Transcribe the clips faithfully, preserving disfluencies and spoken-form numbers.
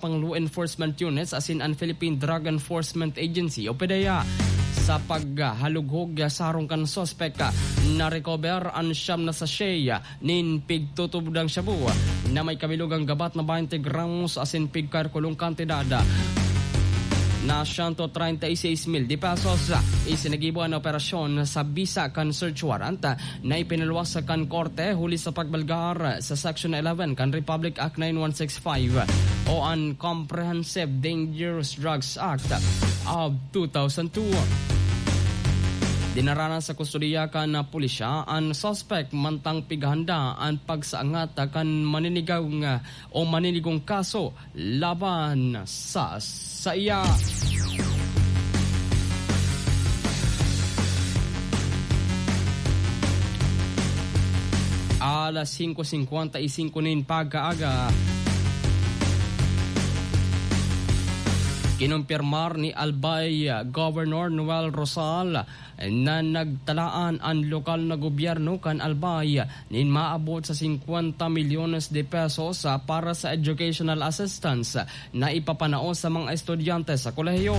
pang law enforcement units asin ang Philippine Drug Enforcement Agency o PDEA sa paghalughog sa harong kan sospek na recover ang siyam na sachet nin pigtutubdang shabu na may kabilugang gabat na twenty gramos asin pigkarkulong kantidad na one hundred thirty-six mil de pesos. Isinagibo ang operasyon sa bisa kan search warrant na ipinalwas sa kan korte huli sa pagbalgar sa Section eleven kan Republic Act nine one six five o ang Comprehensive Dangerous Drugs Act of two thousand two. Dinaranan sa kustodiya kan na pulisya ang suspect mantang pighanda ang pagsaangat kan maninigaw nga o maninigong kaso laban sa sa iya. Alas five fifty-five nin pagkaaga, kinumpirmar ni Albay Governor Noel Rosal na nagtalaan ang lokal na gobyerno kan Albay nin maabot sa fifty milyones de pesos para sa educational assistance na ipapanao sa mga estudyante sa kolehiyo.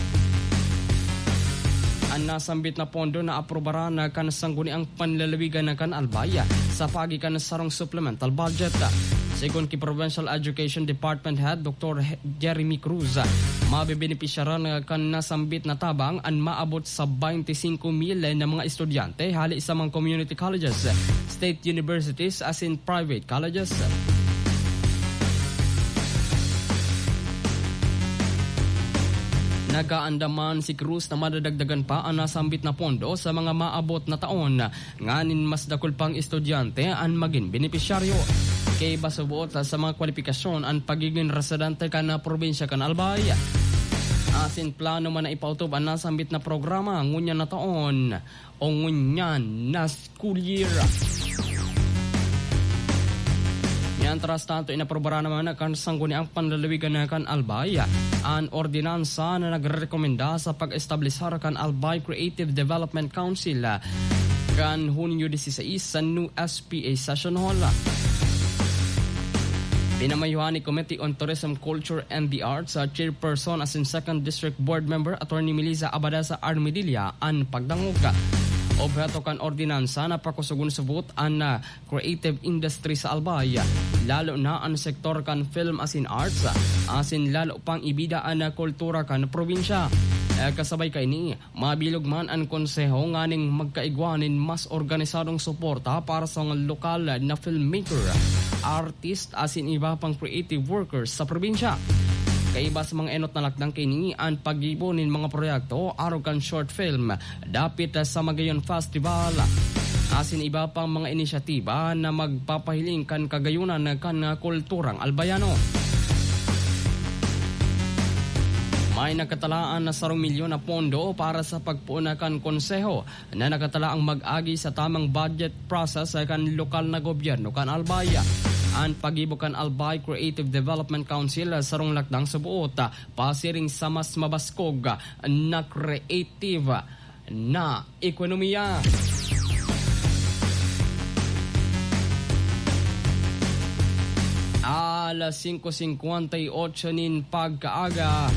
Ang nasambit na pondo na aprobaran na kan sangguniang panlalawigan na kan Albay sa pagikan sarong supplemental budget. Second kay Provincial Education Department Head Doctor Jeremy Cruz, mabibenepisyaran kan nasambit na tabang ang maabot sa twenty-five mil na mga estudyante hali sa mga community colleges, state universities as in private colleges. Nagaandaman si Cruz na madadagdagan pa ang nasambit na pondo sa mga maabot na taon nganin mas dakol pang estudyante ang maging benepisyaryo. Kay basubuot sa mga kwalifikasyon ang pagiging residente ka na probinsya kan Albay. Asin plano man na ipautob ang nasambit na programa ngunyan na taon o ngunyan na school year. Yan tras tanto inaprobara naman na kan sangguniang panlalawigan na kan Albay ang ordinansa na nagrekomenda sa pag-establishar kan Albay Creative Development Council kan Hunyo sixteen sa new S P A Session Hall. Pinamayuhan ni Committee on Tourism, Culture and the Arts sa Chairperson as in second District Board Member Attorney Melissa Abadasa Armedilla ang pagdangog. Objeto kan ordinansa na pakusugun subot ang uh, creative industry sa Albay, lalo na ang sektor kan film as in arts, asin lalo pang ibida ang uh, kultura kan probinsya. Eh, kasabay kay ni, mabilog man ang konseho nganing magkaigwanin mas organisadong suporta para sa mga lokal na filmmaker, artist asin iba pang creative workers sa probinsya. Kaiba sa mga enot na lakdang kini ang pag-ibo nin mga proyekto arogan short film dapit sa Magayon Festival. Asin iba pang mga inisyatiba na magpapahiling kan kagayunan kan kulturang albayano. May nakatalaan na sarong milyon na pondo para sa pagpuunakan konseho na nakatalaang mag-agi sa tamang budget process kan lokal na gobyerno kan Albay. Ang pag-ibo kan Albay Creative Development Council sarong lakdang sa buot pasiring sa mas mabaskog na creative na ekonomiya. Alas five fifty-eight nin pagkaaga,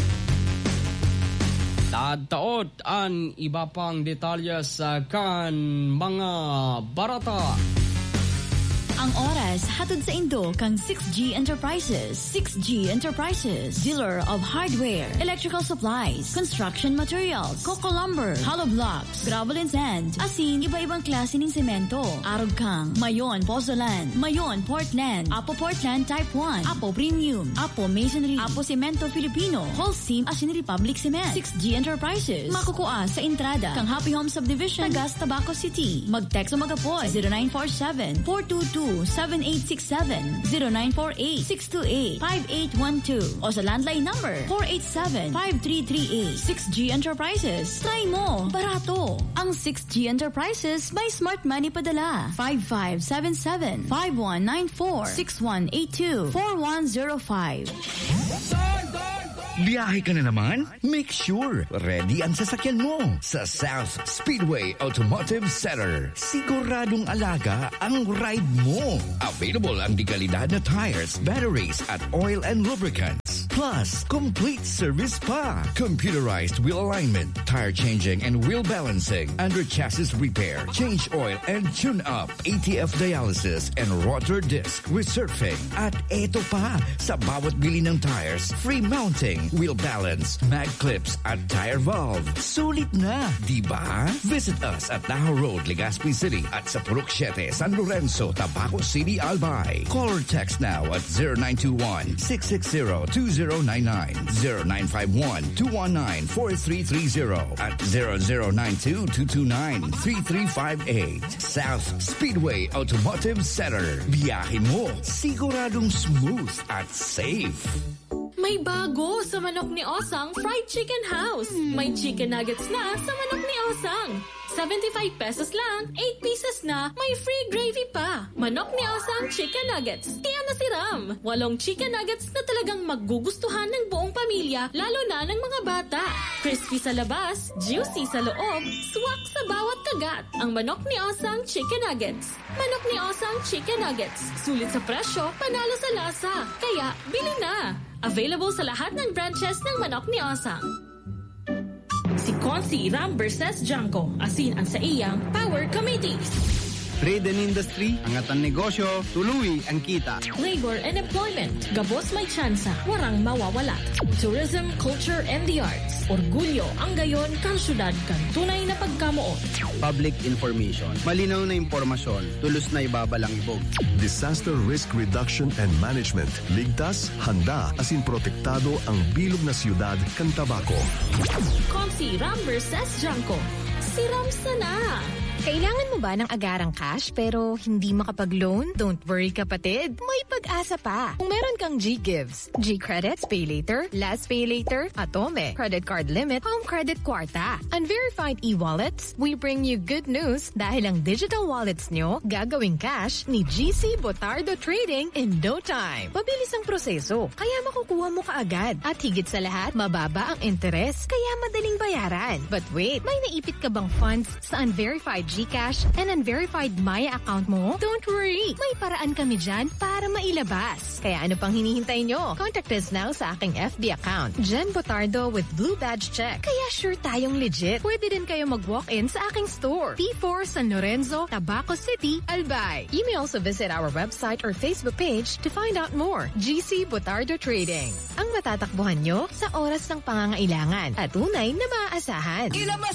tataot ang iba pang detalyes kan mga barata. Ang oras hatod sa Indo kang six G Enterprises. six G Enterprises, dealer of hardware, electrical supplies, construction materials, coco lumber, hollow blocks, gravel and sand, asin iba-ibang klase ng semento. Arog kang Mayon Pozzolan, Mayon Portland, Apo Portland Type one, Apo Premium, Apo Masonry, Apo Cemento Filipino, Holcim asin Republic Cement. six G Enterprises, makukuha sa entrada kang Happy Home Subdivision, Tagas, Tabaco City. Mag-text o mag-apoy zero nine four seven, four two two, seven eight six seven, zero nine four eight, six two eight, five eight one two o sa landline number four eight seven, five three three eight. six G Enterprises. Try mo, barato. Ang six G Enterprises may smart money padala. five five seven seven, five one nine four, six one eight two, four one zero five. Biyahe ka na naman? Make sure ready ang sasakyan mo sa South Speedway Automotive Center. Siguradong alaga ang ride mo. Available ang dekalidad na tires, batteries at oil and lubricants. Plus, complete service pa. Computerized wheel alignment, tire changing and wheel balancing, under chassis repair, change oil and tune up, A T F dialysis and rotor disc resurfacing. At eto pa, sa bawat bili ng tires, free mounting, wheel balance, mag clips at tire valve. Sulit na, di ba? Visit us at Tahoe Road, Legazpi City at sa Purok Siete, San Lorenzo, Tabaco City, Albay. Call or text now at zero nine two one, six six zero, two zero nine nine, zero nine five one, two one nine, four three three zero at zero zero nine two, two two nine, three three five eight. South Speedway Automotive Center. Biyahe mo, siguradong smooth at safe. May bago sa Manok ni Osang Fried Chicken House. May chicken nuggets na sa Manok ni Osang. seventy-five pesos lang, eight pieces na, may free gravy pa. Manok ni Osang Chicken Nuggets. Kaya nasiram. Walong chicken nuggets na talagang magugustuhan ng buong pamilya, lalo na ng mga bata. Crispy sa labas, juicy sa loob, swak sa bawat kagat. Ang Manok ni Osang Chicken Nuggets. Manok ni Osang Chicken Nuggets. Sulit sa presyo, panalo sa lasa. Kaya, bili na. Available sa lahat ng branches ng Manok ni Osang. Si Consi Ram versus Janko, asin ang sa iyang Power Committees. Trade and industry, angat ang negosyo, tuluy ang kita. Labor and employment, gabos may tsansa, warang mawawala. Tourism, culture, and the arts. Orgulyo ang gayon kang syudad kang tunay na pagkamuot. Public information, malinaw na impormasyon, tulos na ibabalang ibog. Disaster Risk Reduction and Management. Ligtas, handa, asin protektado ang bilog na siyudad kan Tabaco. Consi Ram versus Janko. Si Ram sana. Kailangan mo ba ng agarang cash pero hindi makapag-loan? Don't worry kapatid, may pag-asa pa. Kung meron kang G-Gives, G-Credits, Pay Later, Last Pay Later, Atome, Credit Card Limit, Home Credit Kwarta, Unverified e-wallets, we bring you good news dahil ang digital wallets nyo gagawing cash ni G C Botardo Trading in no time. Mabilis ang proseso, kaya makukuha mo kaagad. At higit sa lahat, mababa ang interes, kaya madaling bayaran. But wait, may naipit ka bang funds sa Unverified GCash and Unverified Maya account mo? Don't worry! May paraan kami dyan para mailabas. Kaya ano pang hinihintay nyo? Contact us now sa aking F B account, Jen Botardo with Blue Badge Check. Kaya sure tayong legit. Pwede din kayo mag-walk-in sa aking store, P four San Lorenzo, Tabaco City, Albay. You may also visit our website or Facebook page to find out more. G C Botardo Trading. Ang matatakbuhan nyo sa oras ng pangangailangan at tunay na maaasahan.